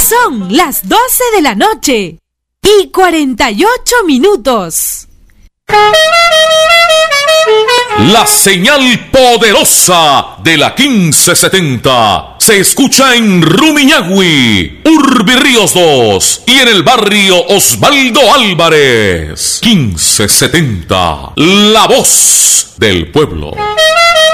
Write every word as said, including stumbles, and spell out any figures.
Son las doce de la noche y cuarenta y ocho minutos. La señal poderosa de la quince setenta se escucha en Rumiñahui, Urbi Ríos dos y en el barrio Osvaldo Álvarez. quince setenta, la voz del pueblo.